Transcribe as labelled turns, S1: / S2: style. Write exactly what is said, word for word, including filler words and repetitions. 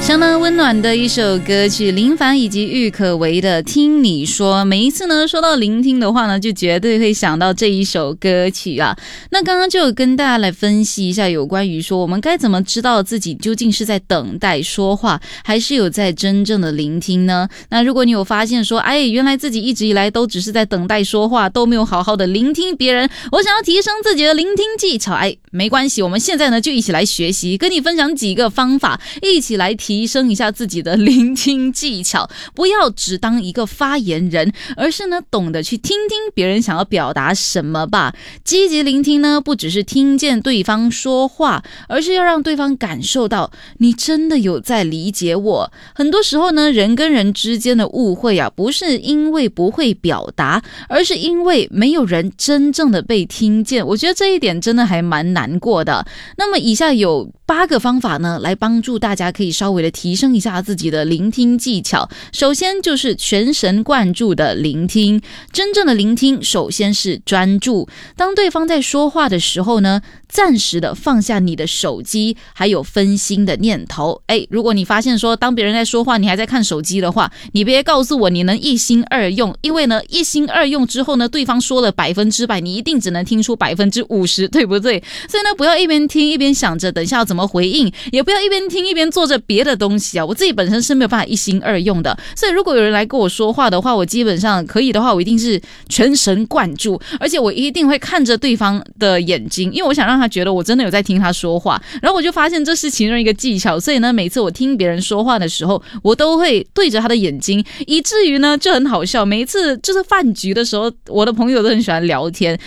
S1: 相当温暖的一首歌曲，林凡以及郁可唯的《听你说》。每一次呢说到聆听的话呢，就绝对会想到这一首歌曲啊。那刚刚就有跟大家来分析一下有关于说我们该怎么知道自己究竟是在等待说话，还是有在真正的聆听呢？那如果你有发现说，哎，原来自己一直以来都只是在等待说话，都没有好好的聆听别人，我想要提升自己的聆听技巧，哎，没关系，我们现在呢就一起来学习，跟你分享几个方法，一起来提升一下自己的聆听技巧。不要只当一个发言人，而是呢懂得去听听别人想要表达什么吧。积极聆听呢，不只是听见对方说话，而是要让对方感受到你真的有在理解我。很多时候呢，人跟人之间的误会啊，不是因为不会表达，而是因为没有人真正的被听见。我觉得这一点真的还蛮难过的。那么以下有八个方法呢，来帮助大家可以稍微的提升一下自己的聆听技巧。首先就是全神贯注的聆听。真正的聆听首先是专注。当对方在说话的时候呢，暂时的放下你的手机还有分心的念头。诶，如果你发现说当别人在说话你还在看手机的话，你别告诉我你能一心二用，因为呢一心二用之后呢，对方说了百分之百，你一定只能听出百分之五十，对不对？所以呢，不要一边听一边想着等一下要怎么回应，也不要一边听一边做着别的东西啊。我自己本身是没有办法一心二用的，所以如果有人来跟我说话的话，我基本上可以的话，我一定是全神贯注，而且我一定会看着对方的眼睛，因为我想让他觉得我真的有在听他说话。然后我就发现这是其中一个技巧，所以呢，每次我听别人说话的时候，我都会对着他的眼睛，以至于呢就很好笑。每一次就是饭局的时候，我的朋友都很喜欢聊天，